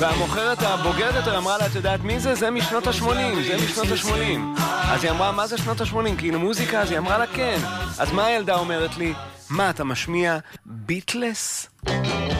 והמוכרת הבוגרת יותר אמרה לה, את יודעת מי זה? זה משנות ה-80, זה משנות ה-80. אז היא אמרה, מה זה שנות ה-80? כאילו מוזיקה? אז היא אמרה לה, כן. אז מה הילדה אומרת לי? מה, אתה משמיע ביטלס?